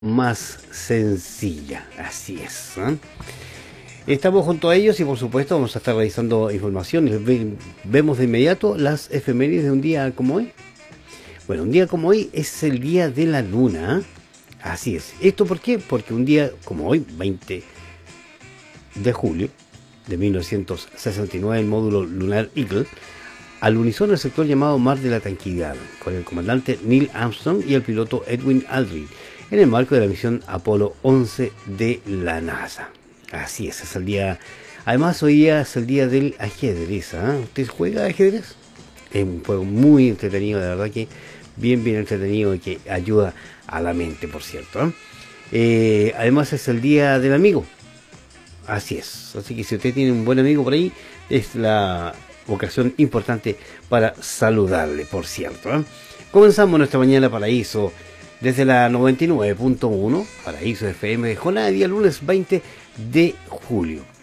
más sencilla. Así es, ¿eh? Estamos junto a ellos y por supuesto vamos a estar revisando información. Vemos de inmediato las efemérides de un día como hoy. Bueno, un día como hoy es el día de la luna, ¿eh? Así es. ¿Esto por qué? Porque un día como hoy, 20 de julio de 1969, el módulo lunar Eagle alunizó en el sector llamado Mar de la Tranquilidad, con el comandante Neil Armstrong y el piloto Edwin Aldrin, en el marco de la misión Apolo 11 de la NASA. Así es el día. Además, hoy día es el día del ajedrez, ¿eh? ¿Usted juega ajedrez? Es un juego muy entretenido, de verdad que bien entretenido y que ayuda a la mente, por cierto, ¿eh? Además es el día del amigo. Así es. Así que si usted tiene un buen amigo por ahí, es la ocasión importante para saludarle, por cierto, ¿eh? Comenzamos nuestra mañana Paraíso desde la 99.1 Paraíso FM de jornada de día lunes 20 de julio.